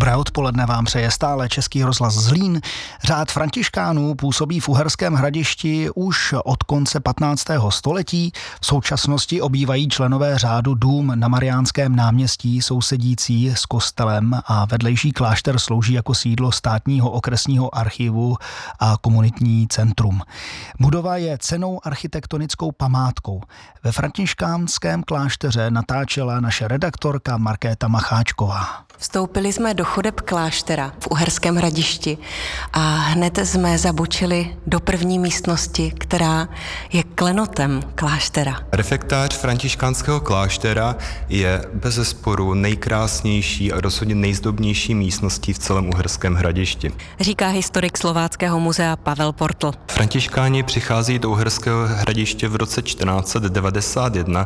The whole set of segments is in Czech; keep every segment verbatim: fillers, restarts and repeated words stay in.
Dobré odpoledne vám přeje stále Český rozhlas Zlín. Řád františkánů působí v Uherském Hradišti už od konce patnáctého století. V současnosti obývají členové řádu dům na Mariánském náměstí sousedící s kostelem a vedlejší klášter slouží jako sídlo státního okresního archivu a komunitní centrum. Budova je cennou architektonickou památkou. Ve františkánském klášteře natáčela naše redaktorka Markéta Macháčková. Vstoupili jsme do chodeb kláštera v Uherském Hradišti a hned jsme zabočili do první místnosti, která je klenotem kláštera. Refektář františkánského kláštera je bezesporu nejkrásnější a rozhodně nejzdobnější místností v celém Uherském Hradišti, říká historik Slováckého muzea Pavel Portl. Františkáni přichází do Uherského Hradiště v roce čtrnáct set devadesát jedna,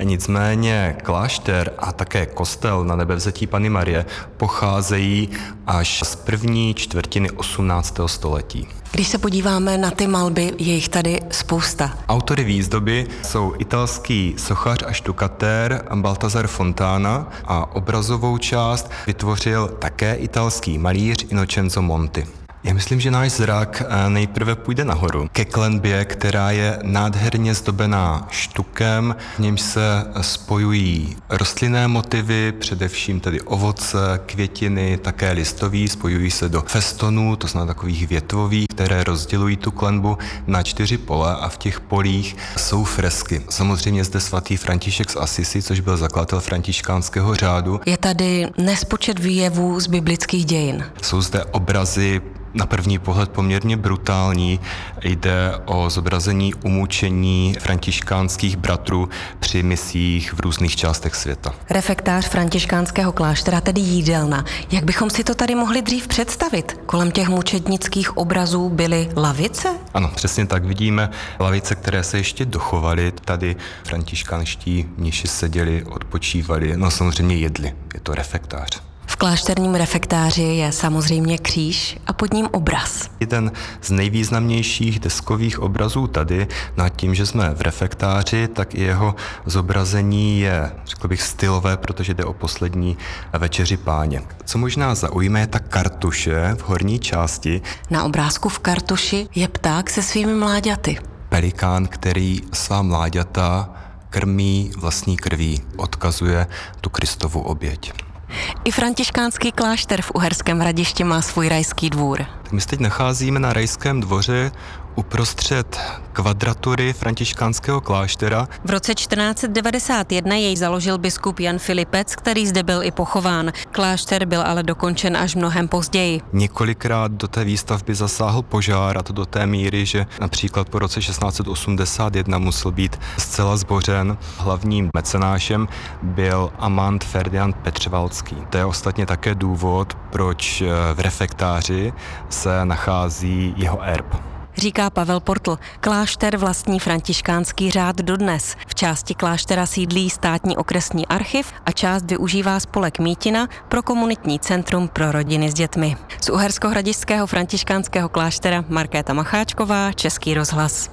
nicméně klášter a také kostel na Nebevzetí Panny Marie pocházejí až z první čtvrtiny osmnáctého století. Když se podíváme na ty malby, je jich tady spousta. Autory výzdoby jsou italský sochař a štukatér Baltazar Fontana a obrazovou část vytvořil také italský malíř Innocenzo Monti. Já myslím, že náš zrak nejprve půjde nahoru ke klenbě, která je nádherně zdobená štukem, v němž se spojují rostlinné motivy, především tedy ovoce, květiny, také listoví, spojují se do festonů, to znamená takových větvových, které rozdělují tu klenbu na čtyři pole a v těch polích jsou fresky. Samozřejmě zde svatý František z Assisi, což byl zakladatel františkánského řádu. Je tady nespočet výjevů z biblických dějin. Jsou zde obrazy na první pohled poměrně brutální. Jde o zobrazení umučení františkánských bratrů při misích v různých částech světa. Refektář františkánského kláštera, tedy jídelna. Jak bychom si to tady mohli dřív představit? Kolem těch mučednických obrazů byly lavice? Ano, přesně tak. Vidíme lavice, které se ještě dochovaly. Tady františkánští mniši seděli, odpočívali, no samozřejmě jedli. Je to refektář. V klášterním refektáři je samozřejmě kříž a pod ním obraz. Jeden z nejvýznamnějších deskových obrazů tady, nad tím, že jsme v refektáři, tak i jeho zobrazení je, řekl bych, stylové, protože jde o poslední večeři Páně. Co možná zaujme, je ta kartuše v horní části. Na obrázku v kartuši je pták se svými mláďaty. Pelikán, který svá mláďata krmí vlastní krví, odkazuje tu Kristovu oběť. I františkánský klášter v Uherském Hradišti má svůj rajský dvůr. My se teď nacházíme na rajském dvoře uprostřed kvadratury františkánského kláštera. V roce čtrnáct set devadesát jedna jej založil biskup Jan Filipec, který zde byl i pochován. Klášter byl ale dokončen až mnohem později. Několikrát do té výstavby zasáhl požár, a to do té míry, že například po roce šestnáct set osmdesát jedna musel být zcela zbořen. Hlavním mecenášem byl amant Ferdinand Petřevalský. To je ostatně také důvod, proč v refektáři se nachází jeho erb. Říká Pavel Portl. Klášter vlastní františkánský řád dodnes. V části kláštera sídlí státní okresní archiv a část využívá spolek Mítina pro komunitní centrum pro rodiny s dětmi. Z Uherskohradišťského františkánského kláštera Markéta Macháčková, Český rozhlas.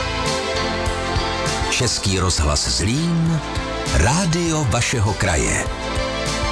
Český rozhlas Zlín, rádio vašeho kraje.